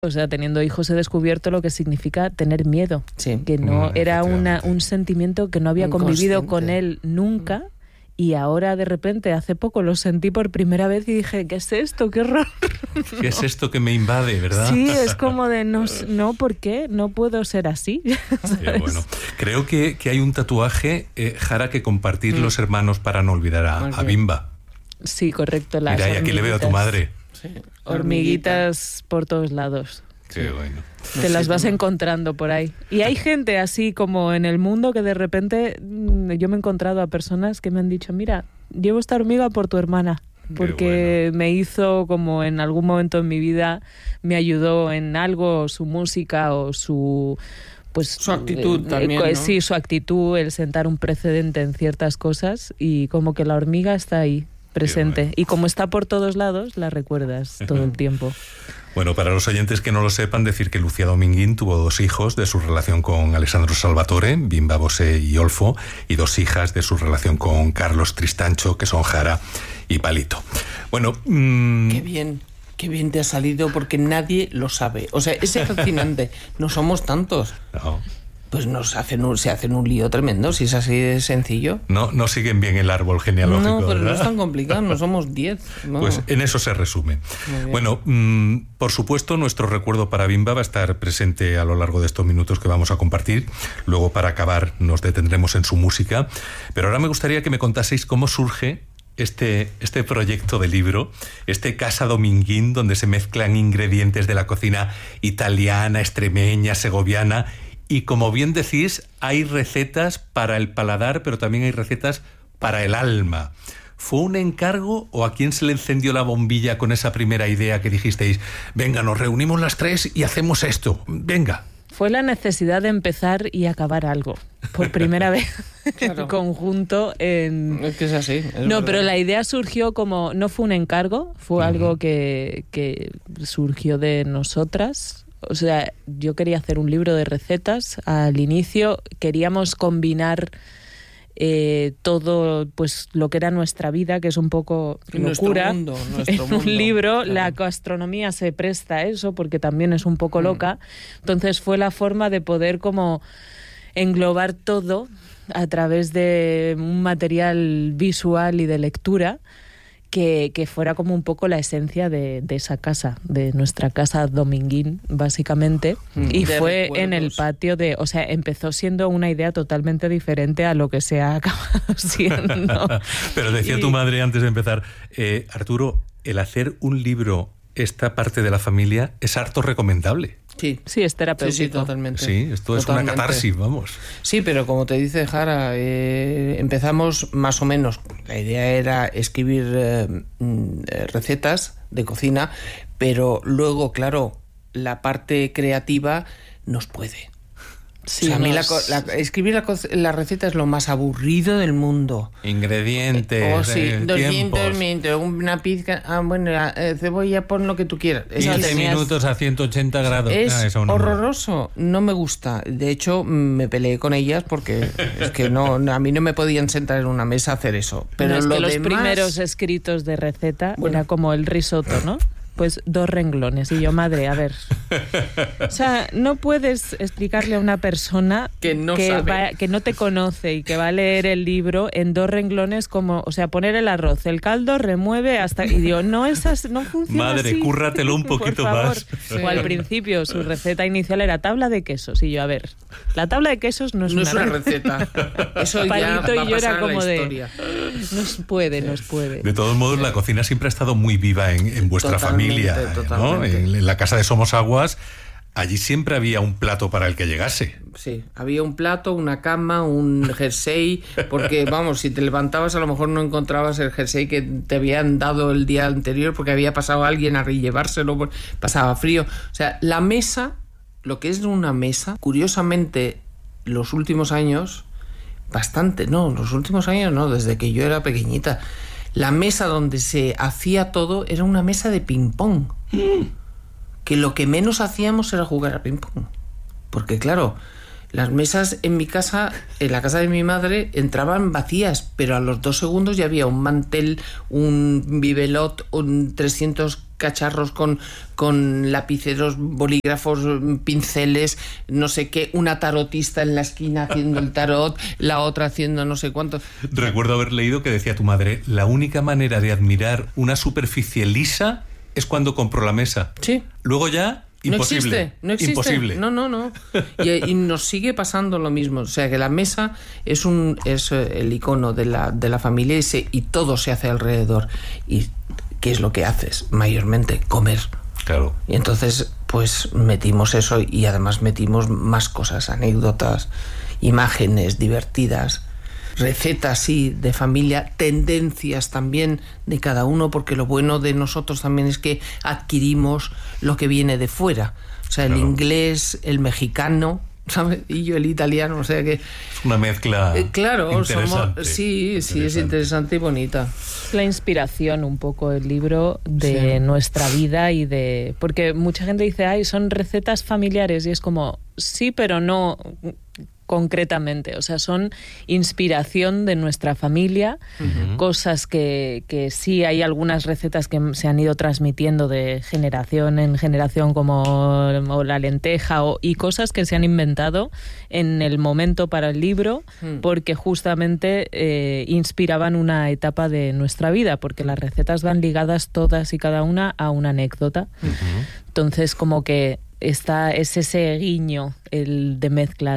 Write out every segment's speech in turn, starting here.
O sea, teniendo hijos he descubierto lo que significa tener miedo. Sí. Que no era un sentimiento que no había convivido con él nunca. Y ahora, de repente, hace poco lo sentí por primera vez y dije, ¿qué es esto? ¡Qué horror! ¿Qué es esto que me invade, verdad? Sí, es como de, no, ¿por qué? No puedo ser así. Bueno, creo que hay un tatuaje, Jara, que compartir los hermanos para no olvidar a Bimba. Sí, correcto. Mira, y aquí le veo a tu madre. Sí. Hormiguitas por todos lados. Qué bueno. Te las vas encontrando por ahí. Y hay gente así como en el mundo que de repente yo me he encontrado a personas que me han dicho, mira, llevo esta hormiga por tu hermana, porque me hizo como en algún momento en mi vida, me ayudó en algo, su música o su... Pues su actitud también, ¿no? Sí, su actitud, el sentar un precedente en ciertas cosas, y como que la hormiga está ahí, presente. Bueno. Y como está por todos lados, la recuerdas todo el tiempo. Bueno, para los oyentes que no lo sepan, decir que Lucía Dominguín tuvo 2 hijos de su relación con Alessandro Salvatore, Bimba Bosé y Olfo, y 2 hijas de su relación con Carlos Tristancho, que son Jara y Palito. Bueno, Qué bien te ha salido, porque nadie lo sabe. O sea, es fascinante. No somos tantos. No. Pues se hacen un lío tremendo, si es así de sencillo. No siguen bien el árbol genealógico. No, pero ¿verdad? no es tan complicado, no somos 10. No. Pues en eso se resume. Bueno, por supuesto, nuestro recuerdo para Bimba va a estar presente a lo largo de estos minutos que vamos a compartir. Luego, para acabar, nos detendremos en su música. Pero ahora me gustaría que me contaseis cómo surge este proyecto de libro, Casa Dominguín, donde se mezclan ingredientes de la cocina italiana, extremeña, segoviana. Y como bien decís, hay recetas para el paladar, pero también hay recetas para el alma. ¿Fue un encargo o a quién se le encendió la bombilla con esa primera idea que dijisteis, venga, nos reunimos las 3 y hacemos esto, venga? Fue la necesidad de empezar y acabar algo, por primera vez en conjunto. Es que es así. No, pero la idea surgió como, no fue un encargo, fue algo que surgió de nosotras. O sea, yo quería hacer un libro de recetas. Al inicio queríamos combinar todo, pues lo que era nuestra vida, que es un poco locura. Nuestro en un mundo, libro, claro. La gastronomía se presta a eso, porque también es un poco loca. Entonces fue la forma de poder como englobar todo a través de un material visual y de lectura que fuera como un poco la esencia de esa casa, de nuestra casa Dominguín, básicamente. Y fue recuerdos. En el patio de... O sea, empezó siendo una idea totalmente diferente a lo que se ha acabado siendo. Pero decía tu madre antes de empezar, Arturo, el hacer un libro, esta parte de la familia, es harto recomendable. Sí, es terapéutico. Sí, totalmente. Sí, esto es una catarsis, vamos. Sí, pero como te dice Jara, empezamos más o menos. La idea era escribir recetas de cocina, pero luego, claro, la parte creativa nos puede. Sí, o sea, a mí escribir la receta es lo más aburrido del mundo. Ingredientes, sí, 200 minutos, una pizca, cebolla, pon lo que tú quieras. 15 minutos a 180 grados. Es horroroso, no me gusta. De hecho, me peleé con ellas porque es que no, a mí no me podían sentar en una mesa a hacer eso. Pero es lo que los demás... primeros escritos de receta era como el risotto, ¿no? Pues 2 renglones. Y yo, madre, a ver. O sea, no puedes explicarle a una persona que no te conoce y que va a leer el libro en 2 renglones como, o sea, poner el arroz, el caldo, remueve hasta... Y digo, no funciona madre, así. cúrratelo un poquito más. Sí. O al principio, su receta inicial era tabla de quesos. Y yo, a ver, la tabla de quesos no es una receta. Eso Palito ya va y yo a pasar era como la de... historia. Nos puede. De todos modos, la cocina siempre ha estado muy viva en vuestra familia, ¿no? En la casa de Somos Aguas, allí siempre había un plato para el que llegase. Sí, había un plato, una cama, un jersey, porque vamos, si te levantabas a lo mejor no encontrabas el jersey que te habían dado el día anterior porque había pasado alguien a llevárselo, pasaba frío. O sea, la mesa, lo que es una mesa, curiosamente, los últimos años, desde que yo era pequeñita, la mesa donde se hacía todo era una mesa de ping-pong. Que lo que menos hacíamos era jugar a ping-pong. Porque claro, las mesas en mi casa, en la casa de mi madre, entraban vacías, pero a los 2 segundos ya había un mantel, un bibelot, un 300 cacharros con lapiceros, bolígrafos, pinceles, no sé qué, una tarotista en la esquina haciendo el tarot, la otra haciendo no sé cuánto. Recuerdo haber leído que decía tu madre, la única manera de admirar una superficie lisa es cuando compro la mesa. Sí. Luego ya... Imposible. No existe. Imposible. No. Y nos sigue pasando lo mismo. O sea, que la mesa es el icono de la familia y todo se hace alrededor. ¿Y qué es lo que haces? Mayormente, comer. Claro. Y entonces, pues metimos eso y además metimos más cosas, anécdotas, imágenes divertidas, recetas, sí, de familia, tendencias también de cada uno, porque lo bueno de nosotros también es que adquirimos lo que viene de fuera. O sea, el inglés, el mexicano, ¿sabes? Y yo el italiano, o sea que... Es una mezcla interesante. Sí, es interesante y bonita. La inspiración un poco el libro de nuestra vida porque mucha gente dice, ay, son recetas familiares, y es como, sí, pero no concretamente, o sea, son inspiración de nuestra familia, cosas que sí, hay algunas recetas que se han ido transmitiendo de generación en generación, como la lenteja, y cosas que se han inventado en el momento para el libro, porque justamente inspiraban una etapa de nuestra vida, porque las recetas van ligadas todas y cada una a una anécdota. Entonces, como que es ese guiño de mezcla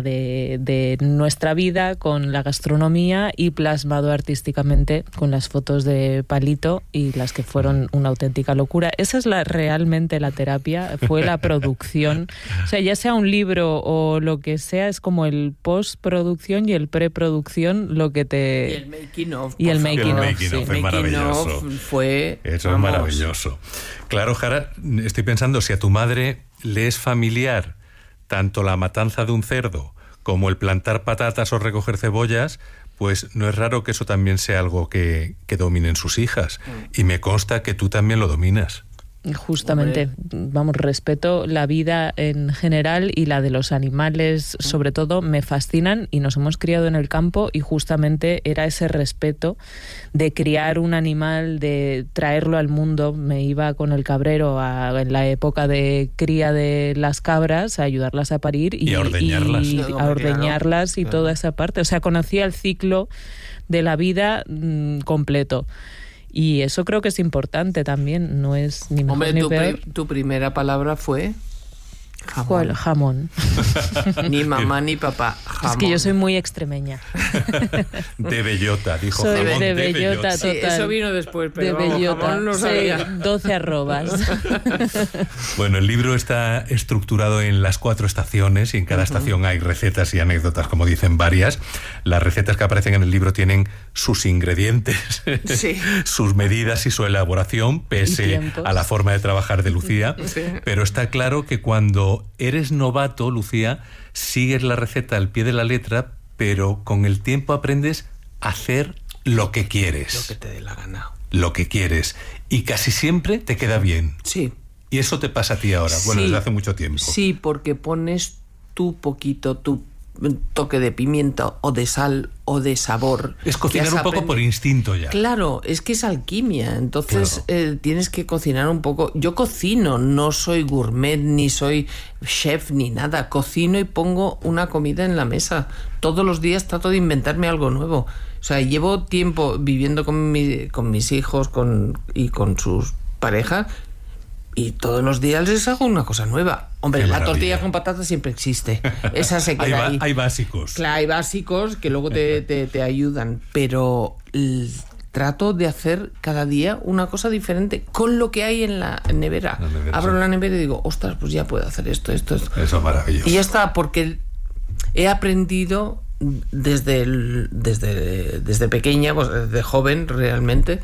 de nuestra vida con la gastronomía y plasmado artísticamente con las fotos de Palito y las que fueron una auténtica locura. Esa es realmente la terapia, fue la producción. O sea, ya sea un libro o lo que sea, es como el postproducción y el preproducción lo que te... Y el making of. Y el making of, sí. Fue maravilloso. Fue... Eso es maravilloso. Claro, Jara, estoy pensando, si a tu madre le es familiar tanto la matanza de un cerdo como el plantar patatas o recoger cebollas, pues no es raro que eso también sea algo que dominen sus hijas. Y me consta que tú también lo dominas. Justamente, vamos, respeto la vida en general y la de los animales, sobre todo, me fascinan, y nos hemos criado en el campo y justamente era ese respeto de criar un animal, de traerlo al mundo. Me iba con el cabrero en la época de cría de las cabras a ayudarlas a parir y a ordeñarlas y toda esa parte. O sea, conocía el ciclo de la vida completo. Y eso creo que es importante también, no es ni mejor ni peor. Tu primera palabra fue jamón. ¿Cuál? Jamón. Ni mamá ni papá, jamón. Es que yo soy muy extremeña. De bellota, dijo soy jamón. De bellota, total. Sí, eso vino después, pero de bellota. Jamón no sabía. 12 arrobas. Bueno, el libro está estructurado en las 4 estaciones y en cada estación hay recetas y anécdotas, como dicen varias. Las recetas que aparecen en el libro tienen sus ingredientes, sus medidas y su elaboración, pese a la forma de trabajar de Lucía. Sí. Pero está claro que cuando eres novato, Lucía, sigues la receta al pie de la letra, pero con el tiempo aprendes a hacer lo que quieres. Lo que te dé la gana. Lo que quieres. Y casi siempre te queda bien. Sí. Y eso te pasa a ti ahora, bueno, desde hace mucho tiempo. Sí, porque pones tu toque de pimienta o de sal o de sabor. Es cocinar un poco por instinto ya. Claro, es que es alquimia, entonces tienes que cocinar un poco. Yo cocino, no soy gourmet, ni soy chef, ni nada. Cocino y pongo una comida en la mesa. Todos los días trato de inventarme algo nuevo. O sea, llevo tiempo viviendo con mis hijos y con sus parejas, y todos los días les hago una cosa nueva. Hombre, la tortilla con patatas siempre existe. Esa se queda ahí. Hay básicos. Claro, hay básicos que luego te ayudan. Pero trato de hacer cada día una cosa diferente con lo que hay en la nevera. Abro la nevera y digo, ostras, pues ya puedo hacer esto. Eso es maravilloso. Y ya está, porque he aprendido desde pequeña, pues desde joven realmente,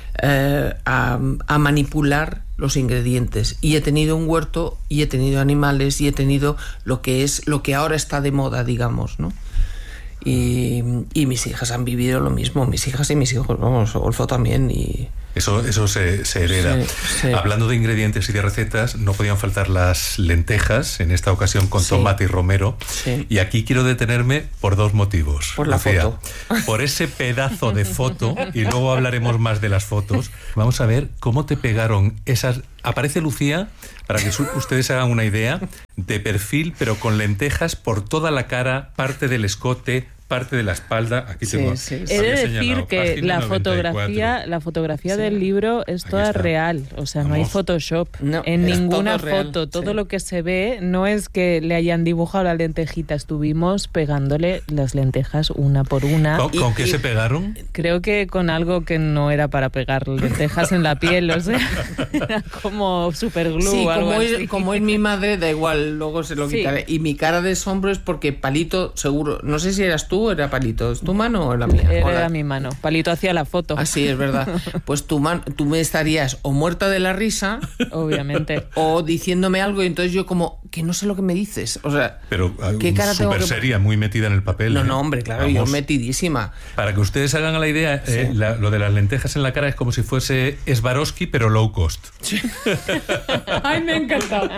a manipular los ingredientes, y he tenido un huerto y he tenido animales y he tenido lo que ahora está de moda, digamos, ¿no? Y mis hijas han vivido lo mismo, mis hijas y mis hijos, vamos, Olfo también, y Eso se hereda. Sí. Hablando de ingredientes y de recetas, no podían faltar las lentejas, en esta ocasión con tomate y romero. Sí. Y aquí quiero detenerme por 2 motivos. Por la foto. Por ese pedazo de foto, y luego hablaremos más de las fotos. Vamos a ver cómo te pegaron esas... Aparece Lucía, para que ustedes hagan una idea, de perfil, pero con lentejas por toda la cara, parte del escote, parte de la espalda. Aquí tengo. He de decir que la fotografía del libro es toda real, o sea, no hay Photoshop en ninguna foto. Todo lo que se ve no es que le hayan dibujado la lentejita, estuvimos pegándole las lentejas una por una. ¿Con qué se pegaron? Creo que con algo que no era para pegar lentejas en la piel, o sea, era como superglue. Sí, o algo así. Como es mi madre, da igual, luego se lo quitaré. Y mi cara de asombro es porque Palito, seguro, no sé si eras tú o era Palito, ¿es tu mano o la mía? Era mi mano, Palito hacía la foto. Ah, sí, es verdad. Pues tú me estarías o muerta de la risa, obviamente, o diciéndome algo y entonces yo como, que no sé lo que me dices, o sea, pero ¿qué cara tengo súper seria, muy metida en el papel. No, hombre, claro, vamos, yo metidísima. Para que ustedes hagan la idea, lo de las lentejas en la cara es como si fuese Swarovski, pero low cost. Sí. Ay, me ha encantado.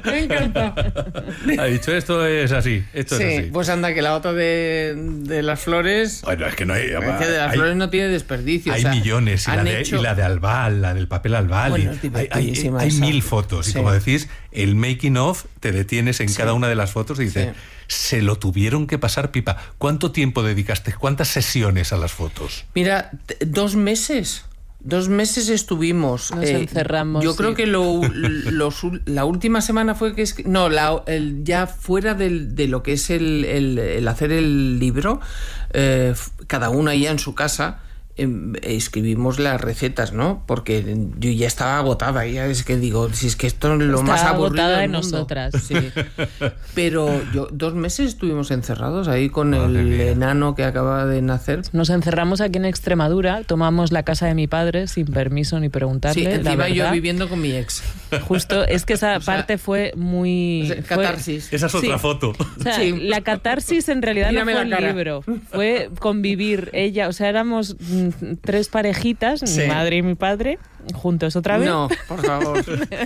Ha dicho, esto es así, esto es así. Pues anda, que la otra de las flores... Bueno, es que no hay... Es que de las flores no tiene desperdicio. Hay millones, y la de albal, la del papel albal. Bueno, hay 1000 fotos, y como decís, el making of, te detienes en cada una de las fotos y dices... Se lo tuvieron que pasar pipa. ¿Cuánto tiempo dedicaste? ¿Cuántas sesiones a las fotos? Mira, 2 meses. 2 meses estuvimos. Nos encerramos. Yo creo que la última semana fue que... ya fuera de lo que es el hacer el libro, cada uno allá en su casa... escribimos las recetas, ¿no? Porque yo ya estaba agotada, ya es que digo, si es que esto es lo más aburrido del mundo. Nosotras. Sí. Pero 2 meses estuvimos encerrados ahí con el enano que acaba de nacer. Nos encerramos aquí en Extremadura, tomamos la casa de mi padre sin permiso ni preguntarle. Sí, encima yo viviendo con mi ex. Justo, es que esa parte fue muy... catarsis. Esa es otra foto. O sea, la catarsis en realidad no fue el libro, fue convivir ella, o sea, éramos 3 parejitas, mi madre y mi padre, juntos otra vez. No, por favor.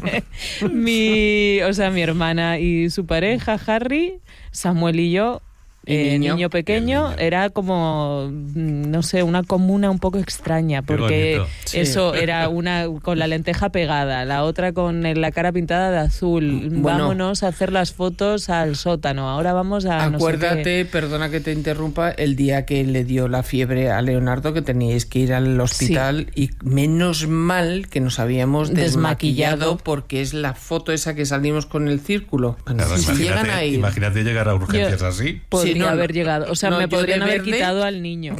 mi hermana y su pareja, Harry, Samuel y yo. Niño pequeño, era como, no sé, una comuna un poco extraña, porque eso era una con la lenteja pegada, la otra con la cara pintada de azul. Vámonos a hacer las fotos al sótano, ahora vamos a... Acuérdate, no sé qué. Perdona que te interrumpa, el día que le dio la fiebre a Leonardo, que teníais que ir al hospital, y menos mal que nos habíamos desmaquillado, porque es la foto esa que salimos con el círculo. Claro, imagínate llegar a urgencias así. Podría haber llegado, o sea, me podrían haber quitado al niño.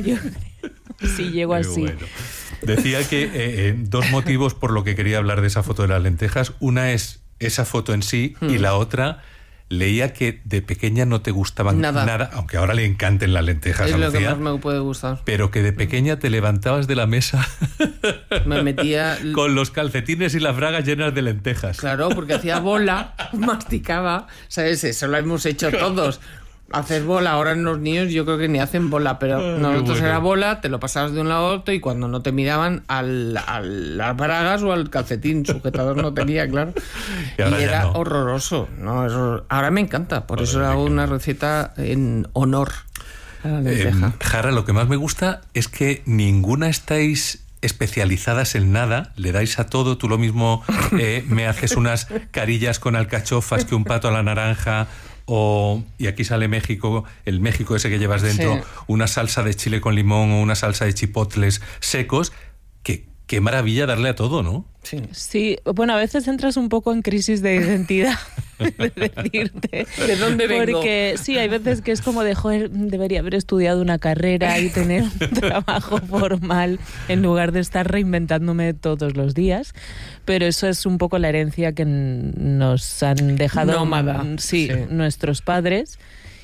Sí, llego así. Bueno. Decía que 2 motivos por lo que quería hablar de esa foto de las lentejas. Una es esa foto en sí, y la otra, leía que de pequeña no te gustaban nada, aunque ahora le encanten las lentejas. Es a lo Lucía, que más me puede gustar. Pero que de pequeña te levantabas de la mesa me metía con los calcetines y las bragas llenas de lentejas. Claro, porque hacía bola, masticaba, ¿sabes? Eso lo hemos hecho todos. Hacer bola, ahora en los niños yo creo que ni hacen bola, pero nosotros era bola, te lo pasabas de un lado a otro y cuando no te miraban a las bragas o al calcetín, sujetador no tenía, claro. Y era horroroso, ¿no? Ahora me encanta, por eso hago una receta en honor a la lenteja. Jara, lo que más me gusta es que ninguna estáis especializadas en nada, le dais a todo, tú lo mismo me haces unas carillas con alcachofas que un pato a la naranja... y aquí sale México, el México ese que llevas dentro, una salsa de chile con limón o una salsa de chipotles secos. Qué maravilla darle a todo, ¿no? Sí, bueno, a veces entras un poco en crisis de identidad, de decirte. ¿De dónde vengo? Porque sí, hay veces que es como de, joder, debería haber estudiado una carrera y tener un trabajo formal en lugar de estar reinventándome todos los días. Pero eso es un poco la herencia que nos han dejado nómada. Sí, nuestros padres.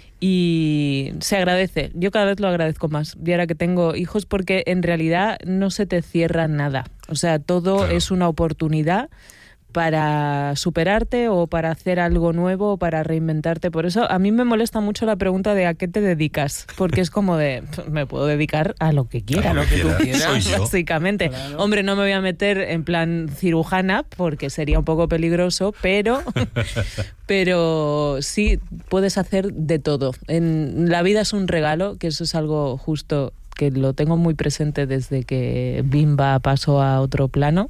Y se agradece, yo cada vez lo agradezco más, y ahora que tengo hijos, porque en realidad no se te cierra nada, o sea, todo es una oportunidad para superarte o para hacer algo nuevo o para reinventarte. Por eso a mí me molesta mucho la pregunta de ¿a qué te dedicas? Porque es como de, me puedo dedicar a lo que quiera, A lo que tú quieras. Soy yo. básicamente. Claro. Hombre, no me voy a meter en plan cirujana porque sería un poco peligroso, pero sí puedes hacer de todo. La vida es un regalo, que eso es algo justo que lo tengo muy presente desde que Bimba pasó a otro plano.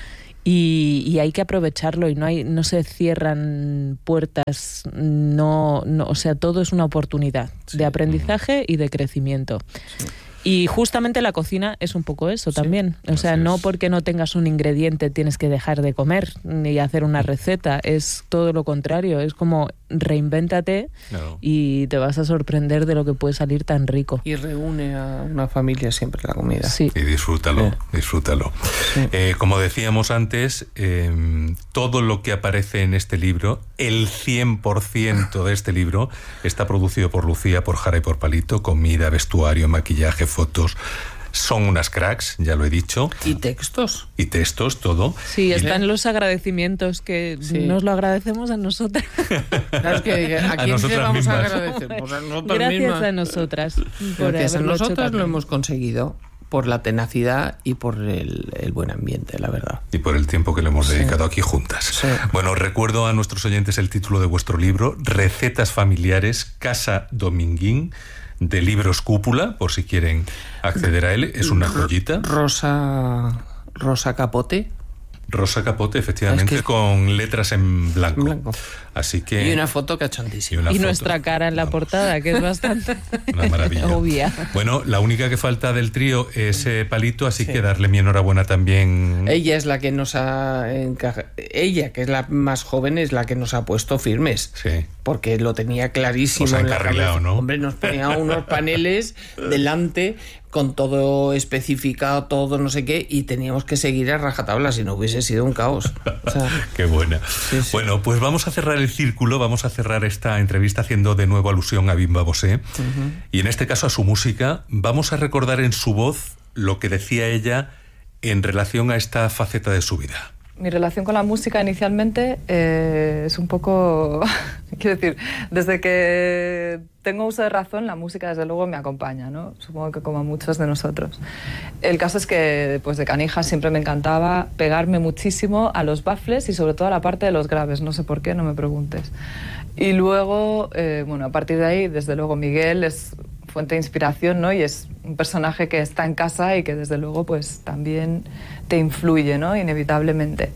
Y hay que aprovecharlo y no se cierran puertas, o sea, todo es una oportunidad de aprendizaje y de crecimiento. Sí. Y justamente la cocina es un poco eso también. O sea, no porque no tengas un ingrediente tienes que dejar de comer ni hacer una receta. Es todo lo contrario. Es como reinvéntate y te vas a sorprender de lo que puede salir tan rico. Y reúne a una familia siempre la comida. Sí. Y disfrútalo. Sí. Como decíamos antes, todo lo que aparece en este libro, el 100% de este libro, está producido por Lucía, por Jara y por Palito. Comida, vestuario, maquillaje, fotos. Son unas cracks, ya lo he dicho. Y textos. Y textos, todo. Sí, están los agradecimientos que nos lo agradecemos a nosotras. Claro, es que ¿a quién se vamos mismas. a agradecer? Pues a nosotras Gracias mismas. a nosotras. Gracias a nosotras lo también. hemos conseguido por la tenacidad y por el buen ambiente, la verdad. Y por el tiempo que le hemos dedicado aquí juntas. Sí. Bueno, recuerdo a nuestros oyentes el título de vuestro libro, Recetas familiares, Casa Dominguín, de Libros Cúpula, por si quieren acceder a él. Es una joyita. Rosa Capote. Rosa Capote, efectivamente, Es que- con letras en blanco. Blanco. Así que... Y una foto cachondísima. una Y foto. nuestra cara en la portada, que es bastante Una maravilla. obvia. Bueno, la única que falta del trío es Palito, así que darle mi enhorabuena también. Ella es la que nos ha ella, que es la más joven, es la que nos ha puesto firmes. Sí. Porque lo tenía clarísimo. Os ha en la encarrilado, cabeza. ¿no? Hombre, nos ponía unos paneles delante con todo especificado, todo no sé qué, y teníamos que seguir a rajatabla, si no hubiese sido un caos. O sea, Qué buena. Sí, sí. Bueno, pues vamos a cerrar el círculo, vamos a cerrar esta entrevista haciendo de nuevo alusión a Bimba Bosé, y en este caso a su música. Vamos a recordar en su voz lo que decía ella en relación a esta faceta de su vida. Mi relación con la música inicialmente es un poco... Quiero decir, desde que tengo uso de razón, la música desde luego me acompaña, ¿no? Supongo que como a muchos de nosotros. El caso es que pues de canija siempre me encantaba pegarme muchísimo a los baffles y sobre todo a la parte de los graves. No sé por qué, no me preguntes. Y luego, bueno, a partir de ahí, desde luego Miguel es fuente de inspiración, ¿no? Y es un personaje que está en casa y que desde luego pues también te influye, ¿no? Inevitablemente.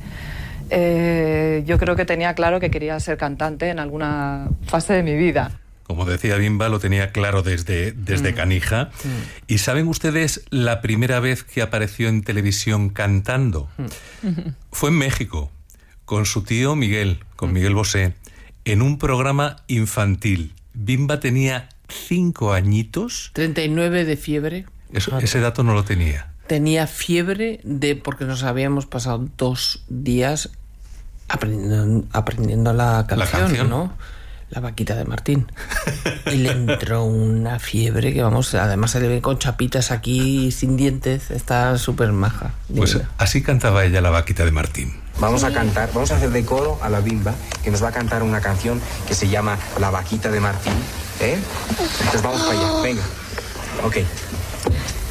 Yo creo que tenía claro que quería ser cantante en alguna fase de mi vida. Como decía Bimba, lo tenía claro desde canija. ¿Y saben ustedes la primera vez que apareció en televisión cantando? Fue en México, con su tío Miguel, con Miguel Bosé, en un programa infantil. Bimba tenía 5 añitos. 39 de fiebre. Ese dato no lo tenía. Tenía fiebre porque nos habíamos pasado 2 días aprendiendo la canción, ¿no? La vaquita de Martín. Y le entró una fiebre que, vamos, además se le ve con chapitas aquí sin dientes. Está súper maja. Pues así cantaba ella la vaquita de Martín. Vamos a cantar, vamos a hacer de coro a la Bimba, que nos va a cantar una canción que se llama La vaquita de Martín. Entonces vamos para allá, venga. Ok.